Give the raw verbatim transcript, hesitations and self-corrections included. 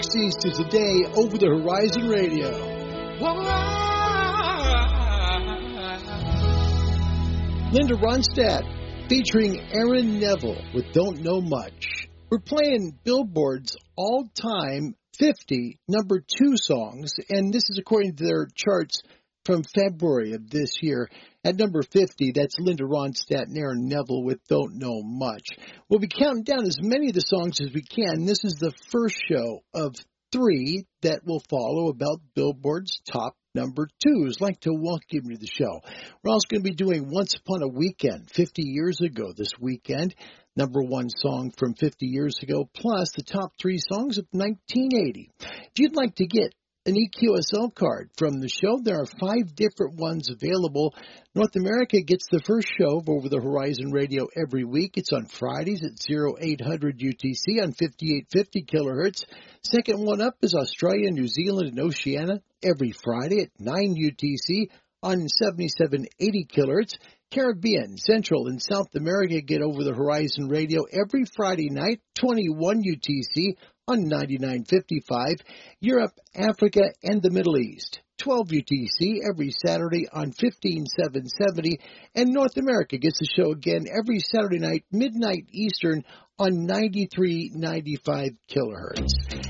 sixties to today, Over the Horizon Radio. Linda Ronstadt featuring Aaron Neville with Don't Know Much. We're playing Billboard's all-time fifty number two songs, and this is according to their charts from February of this year. At number fifty, that's Linda Ronstadt and Aaron Neville with Don't Know Much. We'll be counting down as many of the songs as we can. This is the first show of three that will follow about Billboard's top number twos. I'd like to welcome you to the show. We're also going to be doing Once Upon a Weekend, fifty years ago this weekend. Number one song from fifty years ago, plus the top three songs of nineteen eighty. If you'd like to get an E Q S L card from the show, there are five different ones available. North America gets the first show of Over the Horizon Radio every week. It's on Fridays at oh eight hundred U T C on fifty-eight fifty kilohertz. Second one up is Australia, New Zealand, and Oceania every Friday at nine U T C on seventy-seven eighty kilohertz. Caribbean, Central, and South America get Over the Horizon Radio every Friday night, twenty-one U T C on ninety-nine fifty-five. Europe, Africa, and the Middle East, twelve U T C every Saturday on fifteen seven seventy. And North America gets the show again every Saturday night, midnight Eastern, on ninety-three ninety-five kilohertz.